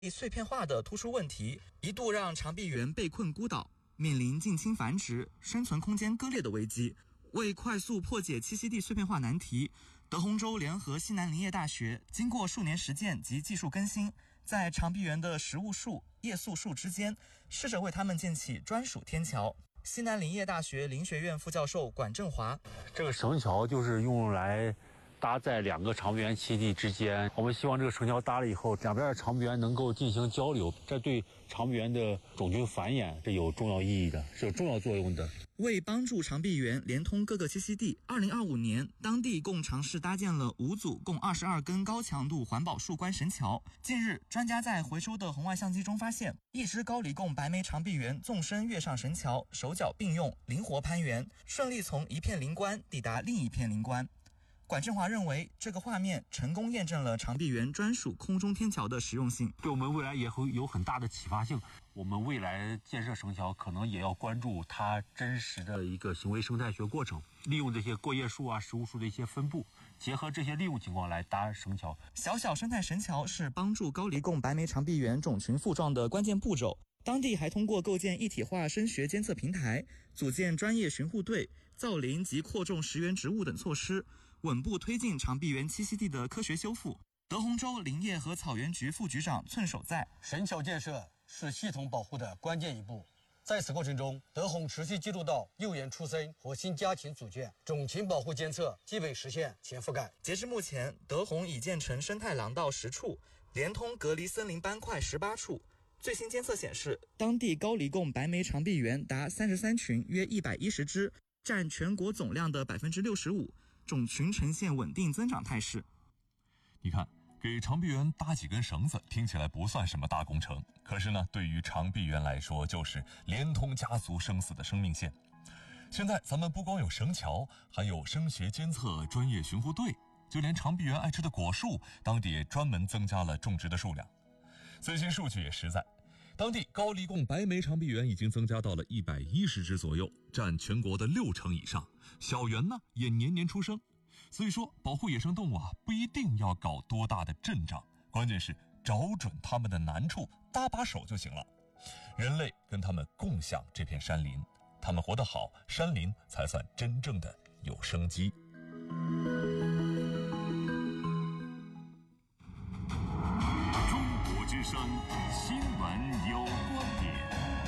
碎片化的突出问题，一度让长臂猿被困孤岛，面临近亲繁殖、生存空间割裂的危机。为快速破解栖息地碎片化难题，德宏州联合西南林业大学经过数年实践及技术更新，在长臂猿的食物树、夜宿树之间，试着为它们建起专属天桥。西南林业大学林学院副教授管振华： 这个绳桥就是用来搭在两个长臂猿栖息地之间，我们希望这个绳桥搭了以后，两边的长臂猿能够进行交流，这对长臂猿的种群繁衍这有重要意义的，是有重要作用的。 为帮助长臂猿连通各个栖息地，2025年，当地共尝试搭建了5组共22根高强度环保树冠绳桥。近日，专家在回收的红外相机中发现，一只高黎贡白眉长臂猿纵身跃上绳桥，手脚并用，灵活攀援，顺利从一片林冠抵达另一片林冠。管振华认为，这个画面成功验证了长臂猿专属空中天桥的实用性， 对我们未来也会有很大的启发性。我们未来建设绳桥，可能也要关注它真实的一个行为生态学过程，利用这些过夜树啊、食物树的一些分布，结合这些利用情况来搭绳桥。 小小生态绳桥是帮助高黎贡白眉长臂猿种群复壮的关键步骤。当地还通过构建一体化声学监测平台，组建专业巡护队、造林及扩种食源植物等措施，稳步推进长臂猿栖息地的科学修复。德宏州林业和草原局副局长寸守在： 绳桥建设是系统保护的关键一步，在此过程中，德宏持续记录到幼猿出生和新家禽组建，种群保护监测基本实现全覆盖。 截至目前，德宏已建成生态廊道10处，连通隔离森林斑块18处。最新监测显示，当地高黎贡白眉长臂猿达33群，约110只，占全国总量的65%，种群呈现稳定增长态势。 你看，给长臂猿搭几根绳子听起来不算什么大工程，可是呢，对于长臂猿来说就是连通家族生死的生命线。现在咱们不光有绳桥，还有声学监测专业巡护队，就连长臂猿爱吃的果树，当地也专门增加了种植的数量。最新数据也实在，当地高黎贡白眉长臂猿已经增加到了110只左右，占全国的60%以上。小猿呢也年年出生，所以说保护野生动物啊，不一定要搞多大的阵仗，关键是找准它们的难处，搭把手就行了。人类跟它们共享这片山林，它们活得好，山林才算真正的有生机。 之声新闻有观点。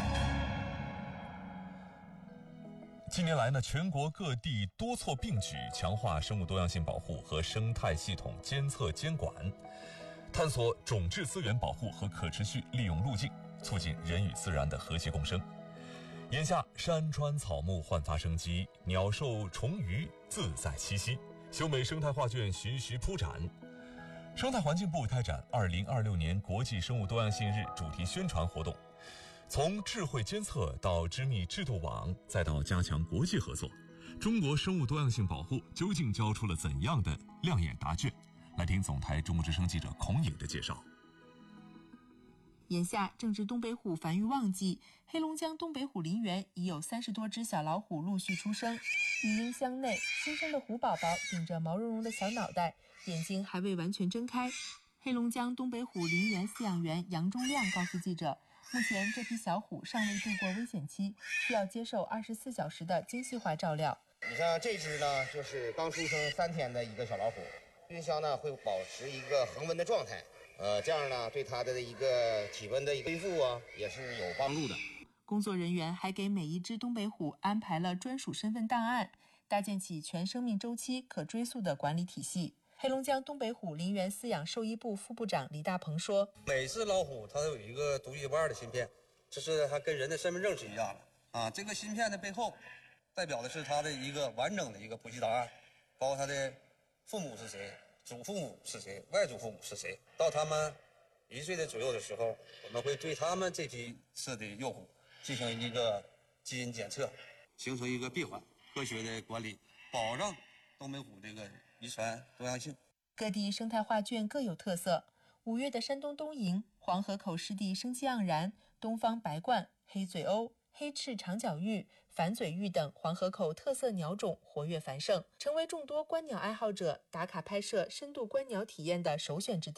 近年来呢，全国各地多措并举，强化生物多样性保护和生态系统监测监管，探索种质资源保护和可持续利用路径，促进人与自然的和谐共生。眼下，山川草木焕发生机，鸟兽虫鱼自在栖息，秀美生态画卷徐徐铺展。生态环境部开展2026年国际生物多样性日主题宣传活动，从智慧监测到织密制度网，再到加强国际合作，中国生物多样性保护究竟交出了怎样的亮眼答卷？来听总台中国之声记者孔颖的介绍。 眼下正值东北虎繁育旺季，黑龙江东北虎林园已有30多只小老虎陆续出生。育婴箱内，新生的虎宝宝顶着毛茸茸的小脑袋，眼睛还未完全睁开。黑龙江东北虎林园饲养员杨忠亮告诉记者，目前这批小虎尚未度过危险期，需要接受24小时的精细化照料。 你像这只呢，就是刚出生3天的一个小老虎，育婴箱呢会保持一个恒温的状态，这样呢对它的一个体温的一个恢复啊也是有帮助的。 工作人员还给每一只东北虎安排了专属身份档案，搭建起全生命周期可追溯的管理体系。黑龙江东北虎林园饲养兽医部副部长李大鹏说， 每只老虎它都有一个独一无二的芯片，这是它跟人的身份证是一样的啊。这个芯片的背后代表的是它的一个完整的一个谱系档案，包括它的父母是谁，祖父母是谁，外祖父母是谁。到他们1岁的左右的时候，我们会对他们这批次的幼虎进行一个基因检测，形成一个闭环，科学的管理，保障东北虎这个遗传多样性。 各地生态画卷各有特色。5月的山东东营、黄河口湿地生机盎然，东方白鹳、黑嘴鸥、黑翅长角鹬、反嘴鹬等黄河口特色鸟种活跃繁盛，成为众多观鸟爱好者打卡拍摄深度观鸟体验的首选之地。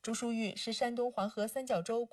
朱淑玉是山东黄河三角洲